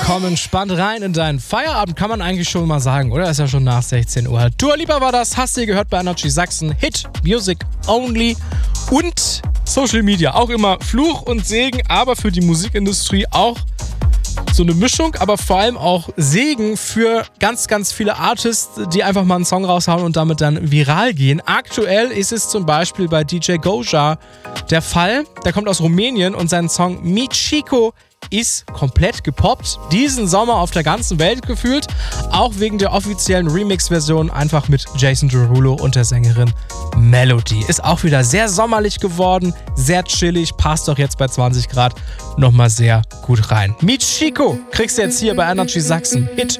Komm entspannt rein in deinen Feierabend, kann man eigentlich schon mal sagen, oder? Ist ja schon nach 16 Uhr. Dua Lipa war das, hast du gehört bei Energy Sachsen. Hit, Music Only und Social Media. Auch immer Fluch und Segen, aber für die Musikindustrie auch so eine Mischung, aber vor allem auch Segen für ganz, ganz viele Artists, die einfach mal einen Song raushauen und damit dann viral gehen. Aktuell ist es zum Beispiel bei DJ Goja der Fall. Der kommt aus Rumänien und sein Song Mi Chico ist komplett gepoppt. Diesen Sommer auf der ganzen Welt gefühlt. Auch wegen der offiziellen Remix-Version einfach mit Jason Derulo und der Sängerin Melody. Ist auch wieder sehr sommerlich geworden, sehr chillig, passt doch jetzt bei 20 Grad nochmal sehr gut rein. Mi Chico kriegst du jetzt hier bei Energy Sachsen. Hit,